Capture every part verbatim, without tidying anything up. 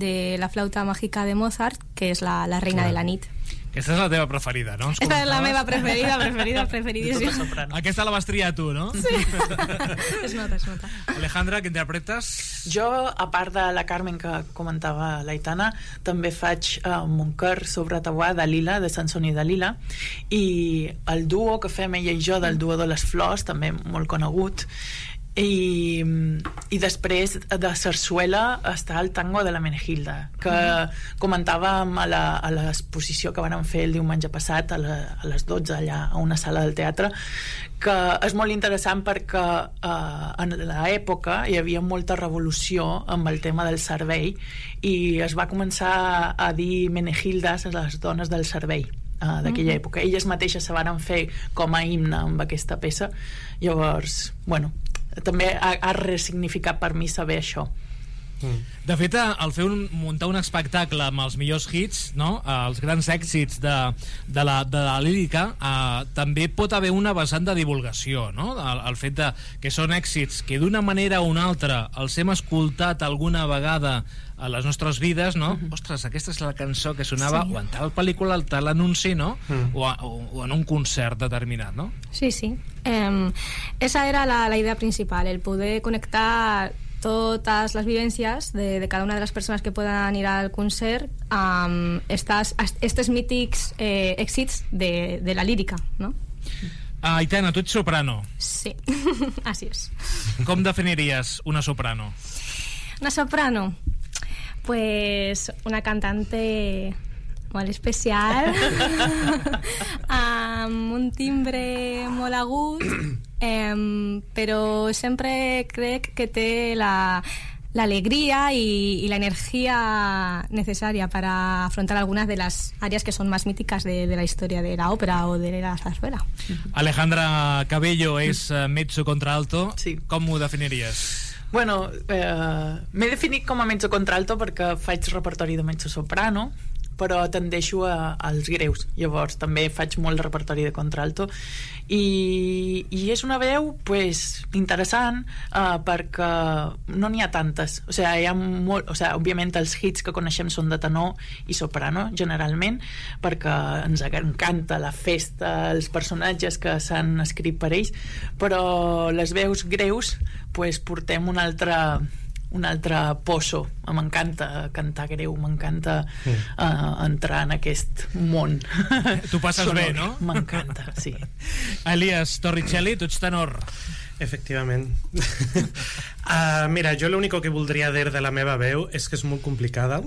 de La flauta mágica de Mozart, que és la, la reina de la nit. Aquesta és la teva preferida, no? Esta és la meva preferida, preferida, preferidíssima. Aquesta la vas triar tu, no? Sí. Es nota, es nota. Alejandra, què interpretes? Jo, a part de la Carmen que comentava l'Aitana, també faig uh, Moncar sobre Tauà de Lila, de Sansón i Dalila, i el duo que fem ella i jo del duo de les flors, també molt conegut. I, i després de Sarsuela està el tango de la Menegilda, que comentàvem a la, a l'exposició que van fer el diumenge passat a, la, a les dotze allà a una sala del teatre, que és molt interessant perquè eh, en l'època hi havia molta revolució amb el tema del servei i es va començar a dir Menegildes a les dones del servei d'aquella època. Elles mateixes se van fer com a himne amb aquesta peça. Llavors, bueno, també ha, ha resignificat per mi saber això. De fet, al fer un, muntar un espectacle amb els millors hits, no? Els grans èxits de, de, la, de la lírica, eh, també pot haver una vessant de divulgació, no? El, el fet de, que són èxits que d'una manera o una altra els hem escoltat alguna vegada a les nostres vides, no? Uh-huh. Ostres, aquesta és la cançó que sonava sí. o en tal pel·lícula, en tal anunci, no? Uh-huh. o, a, o, o en un concert determinat, no? Sí, sí. Eh, esa era la, la idea principal, el poder conectar todas las vivencias de, de cada una de las personas que puedan ir al concert amb um, estas, estos mítics eh, èxits de, de la lírica, no? Ah, Aitana, tu ets soprano. Sí, así es. Com definiries una soprano? Una soprano, pues una cantante molt especial amb un timbre molt agut, eh, però sempre crec que té la la alegría y, y la energía necesaria para afrontar algunas de las áreas que son más míticas de, de la historia de la ópera o de la zarzuela. Alejandra Cabello és uh, mezzo contralto. Sí. Com ho definiries? Bueno, eh, m'he definit com a mezzo contralto perquè faig repertori de mezzo soprano, però tendeixo a, als greus, llavors també faig molt repertori de contralto i, i és una veu pues, interessant uh, perquè no n'hi ha tantes, o sigui, hi ha molt, o sigui, òbviament els hits que coneixem són de tenor i soprano generalment, perquè ens encanta la festa, els personatges que s'han escrit per ells, però les veus greus pues, portem un altre un altre pozo. M'encanta cantar greu, m'encanta sí. uh, entrar en aquest món. Tu passes sonor. Bé, no? M'encanta, sí. Elias Torricelli, tu ets tenor. Efectivament. uh, mira, jo l'únic que voldria dir de la meva veu és que és molt complicada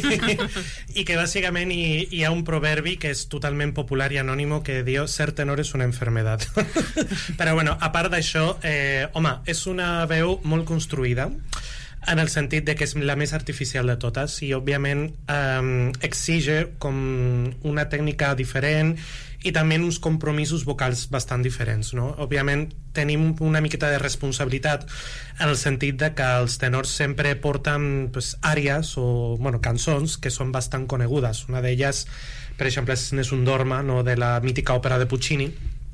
i que bàsicament hi, hi ha un proverbi que és totalment popular i anònimo que diu ser tenor és una enfermedad. Però bueno, a part d'això, eh, home, és una veu molt construïda en el sentit de que és la més artificial de totes i òbviament eh, exige com una tècnica diferent i també uns compromisos vocals bastant diferents, no? Òbviament tenim una miqueta de responsabilitat en el sentit de que els tenors sempre porten pues, àrees o bueno, cançons que són bastant conegudes. Una d'elles, per exemple, és Nessun Dorma, no? De la mítica òpera de Puccini,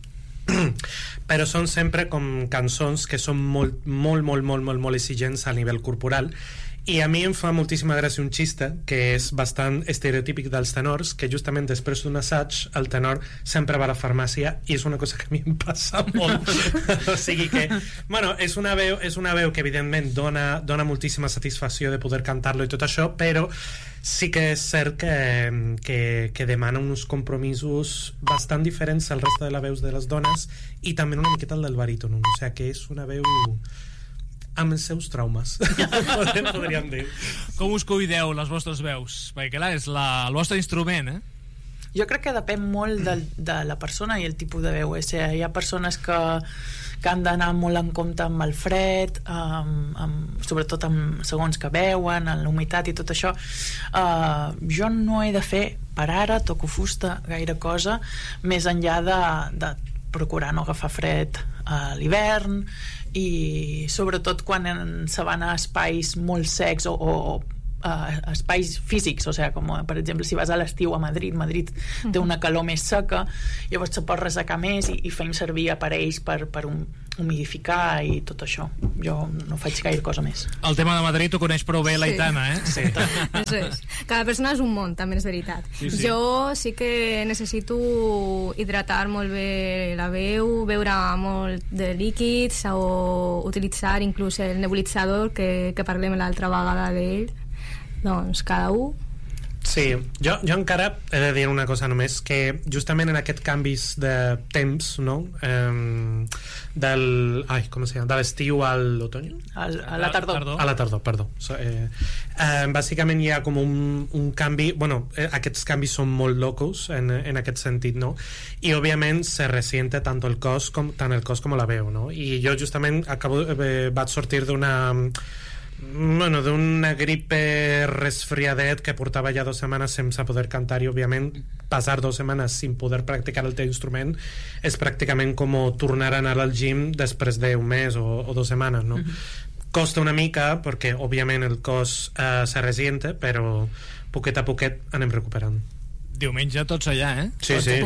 però són sempre com cançons que són molt, molt, molt, molt, molt, molt exigents a nivell corporal i a mi em fa moltíssima gràcia un xiste que és bastant estereotípic dels tenors, que justament després d'un assaig el tenor sempre va a la farmàcia i és una cosa que a mi em passa molt o sigui que, bueno, és una veu, és una veu que evidentment dona, dona moltíssima satisfacció de poder cantar-lo i tot això, però sí que és cert que, que, que demana uns compromisos bastant diferents al reste de les veus de les dones i també una miqueta el del baríton, o sigui que és una veu amb els seus traumes podríem dir. Com us cuideu les vostres veus? Perquè clar, és la, el vostre instrument, eh? Jo crec que depèn molt de, de la persona i el tipus de veu. O sigui, hi ha persones que, que han d'anar molt en compte amb el fred, amb, amb, sobretot amb segons que veuen, amb la humitat i tot això. Uh, jo no he de fer, per ara, toco fusta, gaire cosa, més enllà de, de procurar no agafar fred a l'hivern i sobretot quan se van a espais molt secs o, o uh, espais físics, o sigui, com per exemple si vas a l'estiu a Madrid, Madrid uh-huh. té una calor més seca, llavors se pot ressecar més i, i fem servir aparells per, per un, humidificar i tot això. Jo no faig gaire cosa més. El tema de Madrid ho coneix prou bé sí. l'Aitana, eh? Sí. Eso es. Cada persona és un món, també és veritat. Sí, sí. Jo sí que necessito hidratar molt bé la veu, beure molt de líquids o utilitzar inclús el nebulitzador que, que parlem l'altra vegada d'ell. Doncs cada un. Sí, jo, jo encara he de dir una cosa només, que justament en aquests canvis de temps, no? Um, del... Ai, com se llama? De l'estiu a l'otoño? A la tardor. A la tardor, perdó. So, eh, eh, bàsicament hi ha com un, un canvi... Bueno, eh, aquests canvis són molt locos en, en aquest sentit, no? I, òbviament, se resiente tant el cos com, tant el cos com la veu, no? I jo justament acabo, eh, vaig sortir d'una... bueno, d'una gripe resfriadet que portava ja dues setmanes sense poder cantar i òbviament passar dues setmanes sin poder practicar el teu instrument és pràcticament com tornar a anar al gym després d'un mes o, o dues setmanes, no? Uh-huh. Costa una mica perquè òbviament el cos eh, se resiente, però poquet a poquet anem recuperant. Diumenge tots allà, eh? Sí, sí.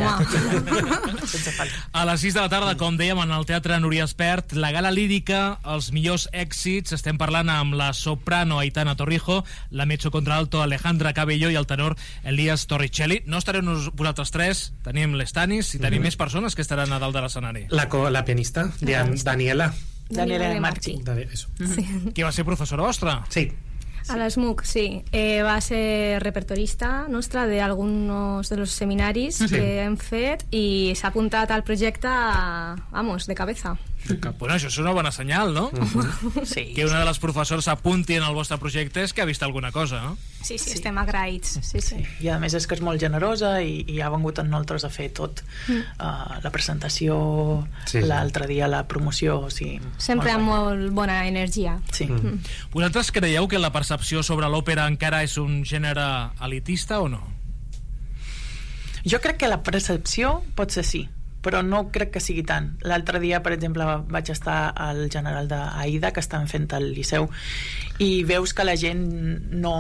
A les sis de la tarda, com dèiem, en el Teatre Núria Espert, la gala lírica, els millors èxits. Estem parlant amb la soprano Aitana Torrijo, la mezzocontralto Alejandra Cabello i el tenor Elias Torricelli. No estareu vosaltres tres, tenim l'Estanis i tenim mm-hmm. més persones que estaran a dalt de l'escenari. La, la pianista, Dian, Daniela. Daniela de Marchi. Mm-hmm. Sí. Qui va ser professora vostra? Sí. A l'ESMUC, sí. Eh, va ser repertorista nostra d'alguns de los seminaris sí. que hem fet i s'ha apuntat al projecte, vamos, de cabeza. Bueno, això és una bona senyal, no? Uh-huh. Sí. Que una de les professores s'apunti en el vostre projecte és que ha vist alguna cosa, no? Sí, sí, sí. Estem agraïts. Sí, sí. Sí. I a més és que és molt generosa i, i ha vengut amb nosaltres a fer tot. Mm. Uh, la presentació, sí, l'altre dia la promoció, o sigui, sempre amb molt bona energia. Sí. Mm. Vosaltres creieu que la percepció sobre l'òpera encara és un gènere elitista o no? Jo crec que la percepció pot ser sí, però no crec que sigui tant. L'altre dia, per exemple, vaig estar al General d'Aida, que estan fent al Liceu, i veus que la gent no...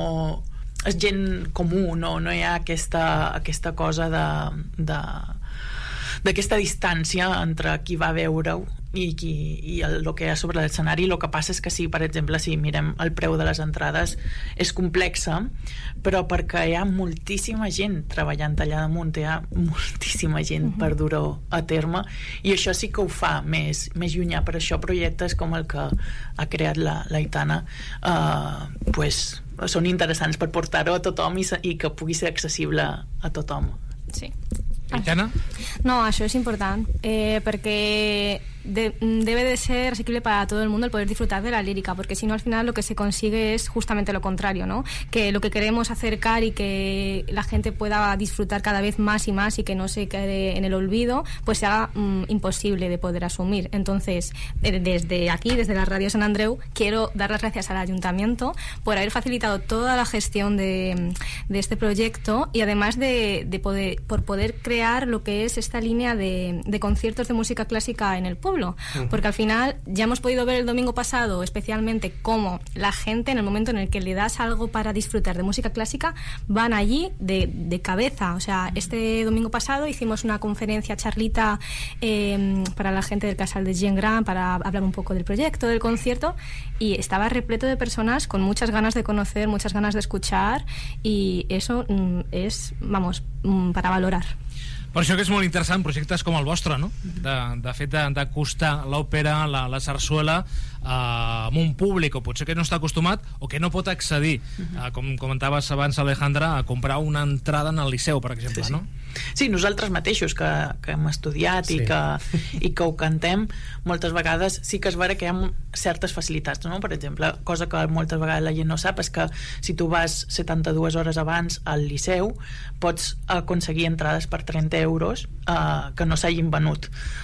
és gent comú, no, no hi ha aquesta, aquesta cosa de... de d'aquesta distància entre qui va veure-ho i, qui, i el, el que hi ha sobre l'escenari. El que passa és que sí, per exemple, si mirem el preu de les entrades és complexa, però perquè hi ha moltíssima gent treballant allà damunt, hi ha moltíssima gent uh-huh. per dur-ho a terme, i això sí que ho fa més, més llunyà. Per això projectes com el que ha creat la, la Aitana eh, pues, són interessants per portar-ho a tothom i, i que pugui ser accessible a tothom. Sí. Aitana? No, això es important eh, porque de, debe de ser asequible para todo el mundo el poder disfrutar de la lírica, porque si no al final lo que se consigue es justamente lo contrario, ¿no? Que lo que queremos acercar y que la gente pueda disfrutar cada vez más y más y que no se quede en el olvido, pues se haga mm, imposible de poder asumir. Entonces, eh, desde aquí, desde la Radio San Andreu, quiero dar las gracias al Ayuntamiento por haber facilitado toda la gestión de, de este proyecto y además de, de poder, por poder crear lo que es esta línea de, de conciertos de música clásica en el pueblo. Uh-huh. Porque al final ya hemos podido ver el domingo pasado especialmente cómo la gente en el momento en el que le das algo para disfrutar de música clásica van allí de, de cabeza. O sea, este domingo pasado hicimos una conferencia charlita eh, para la gente del Casal de Gent Gran para hablar un poco del proyecto, del concierto, y estaba repleto de personas con muchas ganas de conocer, muchas ganas de escuchar, y eso mm, es, vamos, mm, para valorar. Per això que és molt interessant projectes com el vostre, no? De, de fet d'acostar l'òpera, la, la sarsuela eh, amb un públic o potser que no està acostumat o que no pot accedir, eh, com comentaves abans, Alejandra, a comprar una entrada en el Liceu, per exemple, sí, sí. no? Sí, nosaltres mateixos que, que hem estudiat sí. i, que, i que ho cantem, moltes vegades sí que es veurà que hi ha certes facilitats, no? Per exemple, cosa que moltes vegades la gent no sap és que si tu vas setanta-dues hores abans al Liceu pots aconseguir entrades per trenta euros uh, que no s'hagin venut.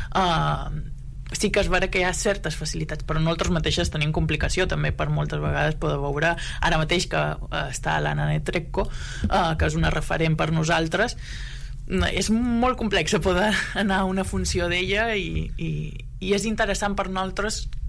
Uh, sí que es veurà que hi ha certes facilitats, però nosaltres mateixes tenim complicació també per moltes vegades poder veure, ara mateix que uh, està l'Anna Netrebko, uh, que és una referent per nosaltres. No, és molt complex poder anar a una funció d'ella i, i, i és interessant per nosaltres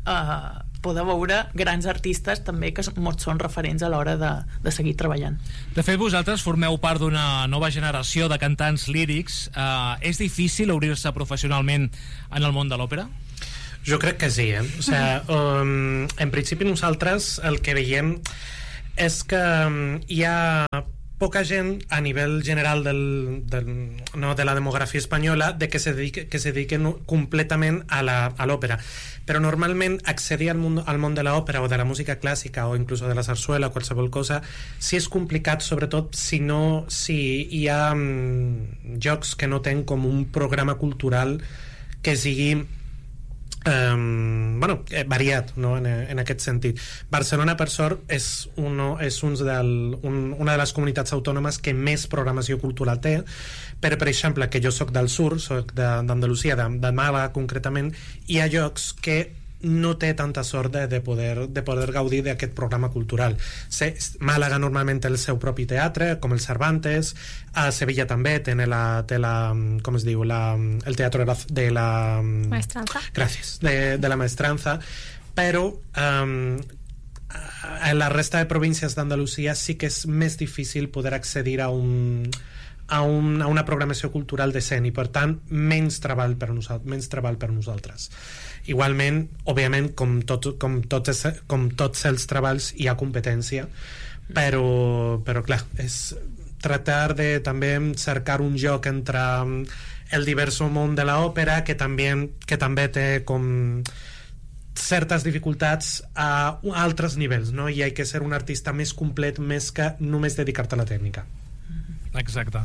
eh, poder veure grans artistes també que molts són referents a l'hora de, de seguir treballant. De fet, vosaltres formeu part d'una nova generació de cantants lírics. Uh, és difícil obrir-se professionalment en el món de l'òpera? Jo crec que sí, eh? O sigui, um, en principi nosaltres el que veiem és que um, hi ha poca gent a nivell general del, del, no, de la demografia espanyola de que se dedique, que se dediquen completament a la, a l'òpera, però normalment accedir al món, al món de l'òpera o de la música clàssica o inclús de la sarsuela o qualsevol cosa, sí és complicat, sobretot si no si hi ha um, llocs que no tenen com un programa cultural que sigui Um, bueno, eh, variat, no? en, en aquest sentit. Barcelona, per sort, és, uno, és un del, un, una de les comunitats autònomes que més programació cultural té, però, per exemple, que jo sóc del sur, sóc d'Andalusia, de, de Màlaga concretament, hi ha llocs que no té tanta sort de, de, poder, de poder gaudir d'aquest programa cultural. Se, Màlaga normalment té el seu propi teatre, com el Cervantes, a Sevilla també té la, té la com es diu, la, el teatre de la... Maestranza. Gràcies, de, de la Maestranza, però um, a la resta de províncies d'Andalusia sí que és més difícil poder accedir a un... A, un, a una programació cultural decent i per tant menys treball per, nosal, menys treball per nosaltres. Igualment, òbviament, com, tot, com, tots, com tots els treballs hi ha competència, però, però clar, és tratar de també cercar un joc entre el divers món de l'òpera que també, que també té com certes dificultats a altres nivells, no? I hi ha que ser un artista més complet més que només dedicar-te a la tècnica. Exacte.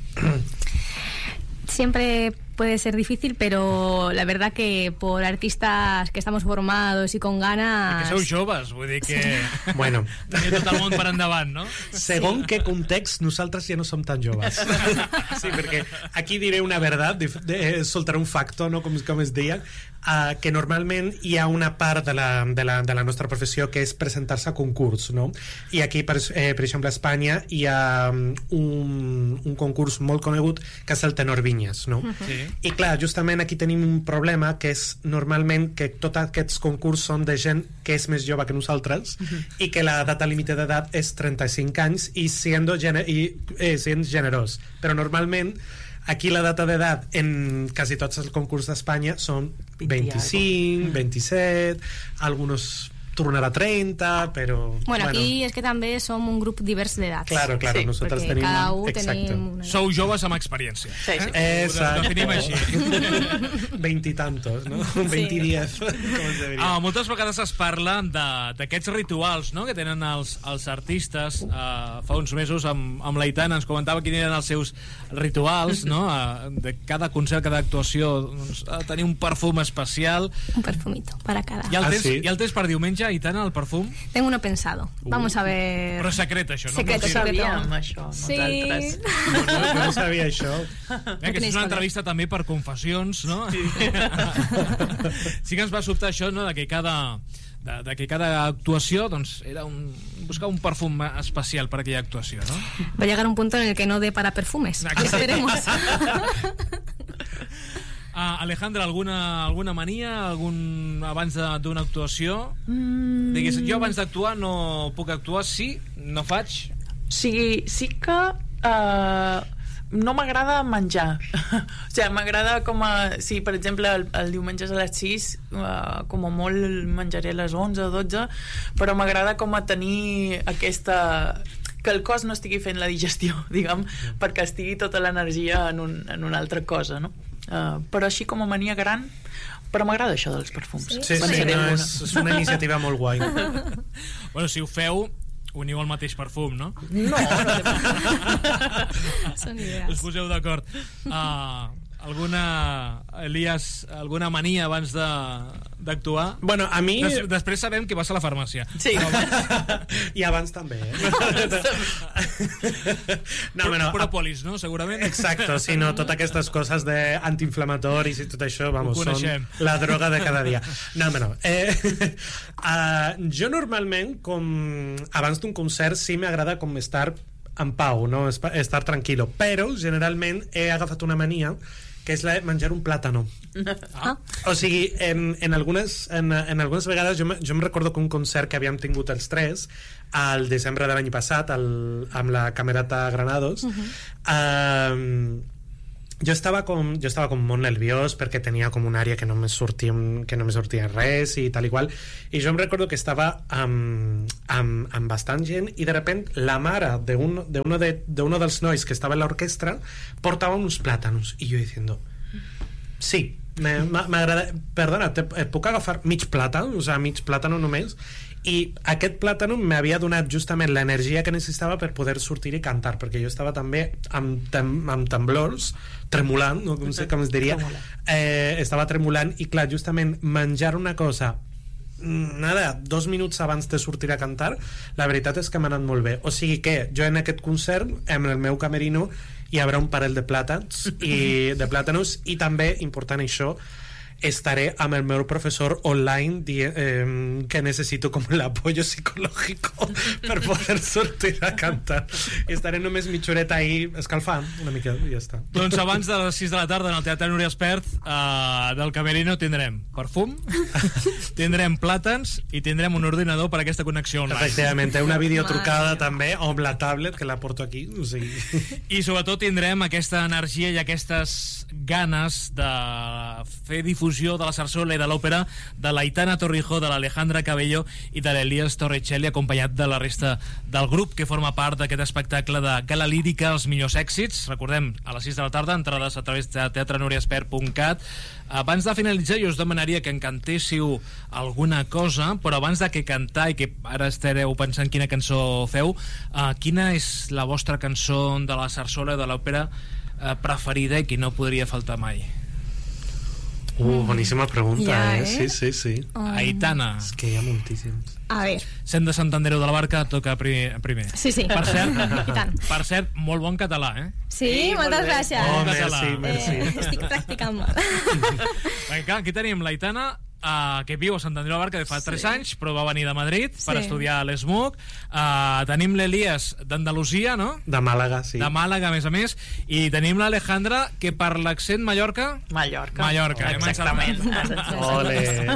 Siempre puede ser difícil, pero la verdad que por artistas que estamos formados y con ganas... I que sou joves, vull dir que... Sí. Bueno. Tenia tot el món per endavant, no? Segons sí. Què context, nosaltres ja no som tan joves. Sí, perquè aquí diré una verdad, de, de, soltaré un facto, no? com, com es deia, uh, que normalment hi ha una part de la, de la, de la nostra professió que és presentar-se a concurs, no? I aquí, per, eh, per exemple, a Espanya hi ha un, un concurs molt conegut que és el Tenor Vinyes, no? Sí. I clar, justament aquí tenim un problema que és normalment que tots aquests concursos són de gent que és més jove que nosaltres uh-huh. i que la data límite d'edat és trenta-cinc anys i siendo gener i, eh, sent generós, però normalment aquí la data d'edat en quasi tots els concursos d'Espanya són vint-i-cinc, vint-i-set, algunos tornarà a trenta, però... Bueno, bueno, aquí és que també som un grup divers d'edats. Claro, claro, sí, nosaltres tenim... Cada un exacte. tenim una... Sou joves amb experiència. Sí, sí. Eh? Ho definim així. Veintitantos, no? Sí. Veintidiez, com es deveria. Ah, moltes vegades es parla d'aquests rituals, no?, que tenen els, els artistes. Uh, fa uns mesos amb, amb l'Aitana ens comentava quins eren els seus rituals, no?, uh, de cada concert, cada actuació, doncs, ha de tenir un perfum especial. Un perfumito para cada... Ja el Ah, tens, sí? ja el tens per diumenge, Aitana, el perfum? Tengo uno pensado. Vamos a ver... Però secret, això, no? Secret, No secret. sabíem això, Sí. nosaltres. No, jo no sabia això. Eh, que és una entrevista també per confessions, no? Sí. Sí que ens va sobtar això, no?, de que cada... De, de que cada actuació doncs, era un, buscar un perfum especial per aquella actuació, no? Va a llegar un punto en el que no dé para perfumes. Exacte. Esperemos. Uh, Alejandra, alguna, alguna mania algun, abans d'una actuació? Mm. Digues, jo abans d'actuar no puc actuar, sí, no faig. Sí, sí que uh, no m'agrada menjar. O sigui, m'agrada com a... Si, per exemple, el, el diumenge a les sis, uh, com a molt menjaré a les onze o dotze, però m'agrada com a tenir aquesta... que el cos no estigui fent la digestió, diguem, perquè estigui tota l'energia en, un, en una altra cosa, no? Uh, però així com a mania gran, però m'agrada això dels perfums. Sí, Sí, sí, no, és, és una iniciativa molt guai. Bueno, si ho feu, uniu el mateix perfum, no? No, no Són Us idees. poseu d'acord. Uh, alguna, Elias, alguna mania abans d'actuar? Bueno, a mi... Des, després sabem que vas a la farmàcia. Sí. I abans també, eh? No, bueno, Propolis, no? Segurament. exacte, sí, no, totes aquestes coses d'antiinflamatoris i tot això, vamos, Ho coneixem. són la droga de cada dia. No, no, eh, uh, jo normalment, com abans d'un concert, sí m'agrada com estar en pau, no? Estar tranquil·lo, però generalment he agafat una mania que és la de menjar un plàtano. Ah. O sigui, en, en, algunes, en, en algunes vegades jo, me, jo em recordo que un concert que havíem tingut els tres al desembre de l'any passat el, amb la Camerata Granados, uh-huh. eh, jo estava com jo estava com molt nerviós perquè tenia com una àrea que no me sortia, que no me sortia res i tal i qual, i jo em recordo que estava amb, amb, amb bastant gent i de repent la mare d'uno de uno de, de uno dels nois que estava en l'orquestra portava uns plàtanos i jo diciendo sí, m'agrada, perdona, te, puc agafar mig plàtan, o sigui, mig plàtano només, i aquest plàtano m'havia donat justament l'energia que necessitava per poder sortir i cantar, perquè jo estava també amb, tem, amb temblors, tremolant, no com sé com es diria, eh, estava tremolant, i clar, justament menjar una cosa nada, dos minuts abans de sortir a cantar, la veritat és que m'ha anat molt bé. O sigui que jo en aquest concert, en el meu camerino, hi haurà un parell de plàtans i de plàtanos, i també, important això, estaré amb el meu professor online di eh, que necessito com l'apoyo psicológico per poder sortir a cantar. Estaré només mitja horeta ahí escalfant una mica i ja està. Doncs abans de les sis de la tarda en el Teatre Núria Espert eh, del Camerino tindrem perfum, tindrem plàtans i tindrem un ordinador per a aquesta connexió online. Efectivament, una videotrucada també amb la tablet que la porto aquí, o sigui. I sobretot tindrem aquesta energia i aquestes ganes de fer difusió de la sarsuela i de l'òpera de l'Aitana Torrijos, de l'Alejandra Cabello i de l'Elias Torricelli, acompanyat de la resta del grup que forma part d'aquest espectacle de gala lírica, els millors èxits. Recordem, a les sis de la tarda, entrades a través de teatre núria espert punt cat. Abans de finalitzar, jo us demanaria que en cantéssiu alguna cosa, però abans de que cantar, i que ara estareu pensant quina cançó feu, uh, quina és la vostra cançó de la sarsuela i de l'òpera uh, preferida i que no podria faltar mai? Uh, boníssima pregunta, ja, eh? eh? Sí, sí, sí. Um, Aitana. És que hi ha moltíssims. A ver. Sent de Sant Andreu de la Barca, toca primer. primer. Sí, sí. Per cert, I tant. per cert, molt bon català, eh? Sí, Sí, moltes molt bé. gràcies. Oh, català. merci, merci. Eh, estic practicant molt. Vinga, aquí tenim l'Aitana, uh, que viu a Sant Andreu de la Barca de fa Sí. tres anys, però va venir de Madrid per Sí. estudiar a l'ESMUC. Uh, tenim l'Elias d'Andalusia, no? De Màlaga, sí. De Màlaga, a més a més. I tenim l'Alejandra, que per l'accent Mallorca... Mallorca. Mallorca, eh? Exactament. Ole.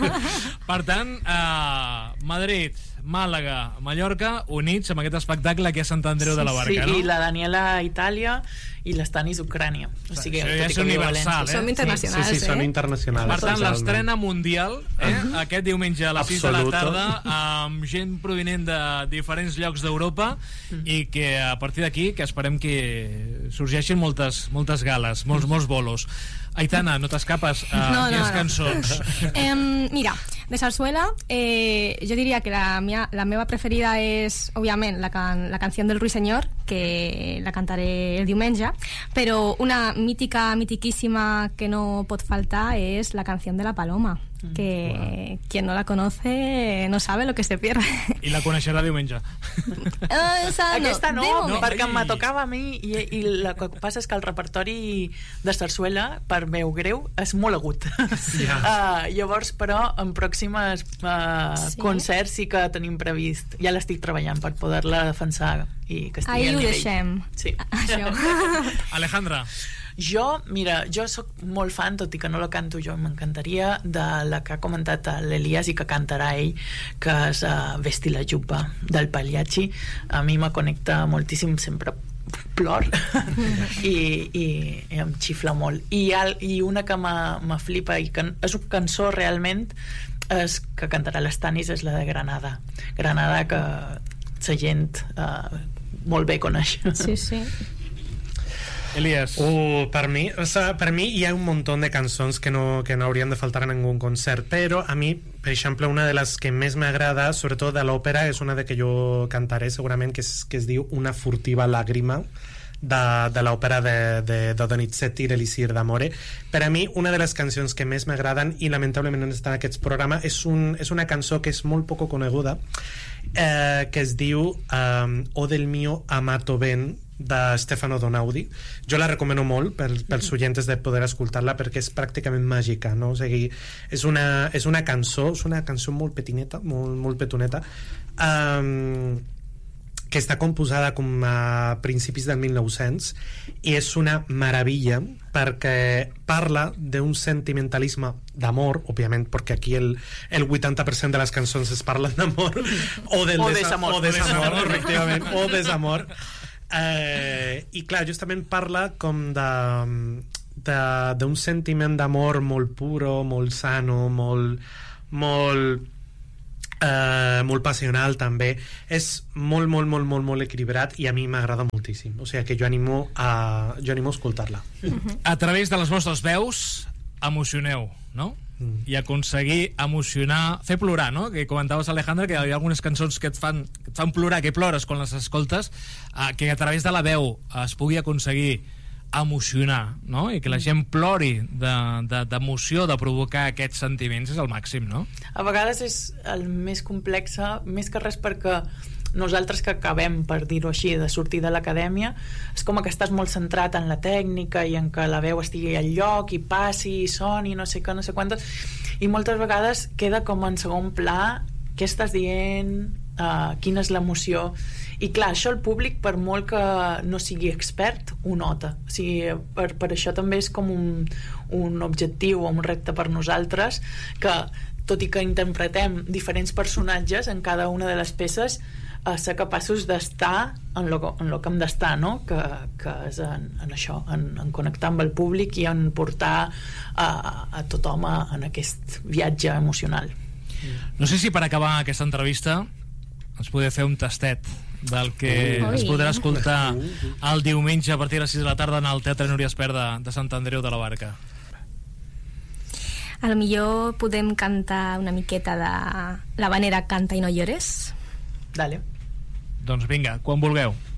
Per tant, uh, Madrid, Màlaga, Mallorca, units amb aquest espectacle aquí a Sant Andreu de la Barca, sí, no? i la Daniela a Itàlia i l'Estanis a Ucrània. O sigui, Això tot ja i és que viu a universal, València. eh? Som internacionals, Sí, sí, són eh? internacionals. Per tant, totalment. l'estrena mundial, eh? Aquest diumenge a les sis de la Absoluta. tarda, amb gent provinent de diferents llocs d'Europa, i que a partir d'aquí que esperem que sorgeixin moltes, moltes gales, molts, molts bolos. Aitana, no t'escapes a No, no, quines no. cançons? Eh, mira, de sarsuela, eh, jo diria que la, mia, la meva preferida és, òbviament, la, can, la canció del Ruiseñor, que la cantaré el diumenge, però una mítica, mitiquíssima que no pot faltar és la canció de la Paloma, que wow. quien no la conoce no sabe lo que se pierde. I la coneixerà diumenge. Eh, esa Aquesta no, de no moment. perquè Ai. me tocava a mi i, i el que passa és que el repertori de sarsuela, per meu greu, és molt agut. Ja. Uh, llavors, però, en pròximes uh, Sí? concerts sí que tenim previst. Ja l'estic treballant per poder-la defensar i que estigui Ahí a ho nivell. deixem. Sí. Això. Alejandra. Jo, mira, jo sóc molt fan, tot i que no la canto jo, m'encantaria, de la que ha comentat l'Elias i que cantarà ell, que és uh, Vesti la Juppa, del Pagliacci. A mi me connecta moltíssim, sempre plor i, i, i em xifla molt. I, al, i una que me flipa i que és una cançó realment és que cantarà l'Estanis, és la de Granada. Granada, que la gent uh, molt bé coneix. Sí, sí. Elias. Uh, per mi, o sea, per mi hi ha un montón de cançons que no, que no haurien de faltar en ningún concert, però a mi, per exemple, una de les que més m'agrada, sobretot de l'òpera, és una de que jo cantaré segurament, que es, que es diu Una furtiva làgrima, de, de l'òpera de, de, de Donizetti, l'Elisir d'Amore. Per a mi, una de les cançons que més m'agraden, i lamentablement no està en aquests programes, és, un, és una cançó que és molt poco coneguda, eh, que es diu um, O del mio amato ben, de Stefano Donaudi. Jo la recomano molt per, pels oients de poder escoltar-la perquè és pràcticament màgica, no? O sigui, és una, és una cançó, és una cançó molt petineta, molt, molt petoneta, um, que està composada com a principis del mil nou-cents i és una meravella perquè parla d'un sentimentalisme d'amor, òbviament, perquè aquí el, el vuitanta per cent de les cançons es parlen d'amor o, del o desa desamor, o desamor, efectivament, o desamor. Eh, I clar, justament parla com de d'un sentiment d'amor molt puro, molt sano, molt molt Uh, molt passional també. És molt, molt, molt, molt, molt equilibrat i a mi m'agrada moltíssim. O sigui que jo animo a, jo animo a escoltar-la. A través de les vostres veus emocioneu, no? Mm. I aconseguir emocionar, fer plorar, no? Que comentaves, Alejandra, que hi ha algunes cançons que et fan, que et fan plorar, que plores quan les escoltes, uh, que a través de la veu es pugui aconseguir emocionar, no? I que la gent plori d'emoció, de, de, de provocar aquests sentiments és el màxim, no? A vegades és el més complex, més que res perquè nosaltres que acabem, per dir-ho així, de sortir de l'acadèmia, és com que estàs molt centrat en la tècnica i en que la veu estigui al lloc i passi i soni, no sé què, no sé quantes, i moltes vegades queda com en segon pla què estàs dient, uh, quina és l'emoció. I clar, això el públic, per molt que no sigui expert, ho nota. O sigui, per, per això també és com un, un objectiu o un repte per nosaltres, que tot i que interpretem diferents personatges en cada una de les peces, eh, ser capaços d'estar en lo, en lo que hem d'estar, no? Que, que és en, en això, en, en connectar amb el públic i en portar a, a tothom a, en aquest viatge emocional. No sé si per acabar aquesta entrevista ens podeu fer un tastet del que uh, es podrà escoltar el diumenge a partir de les sis de la tarda en el Teatre Núria Esperda de Sant Andreu de la Barca. A lo millor podem cantar una miqueta de la vanera Canta i no llores. Dale. Doncs vinga, quan vulgueu.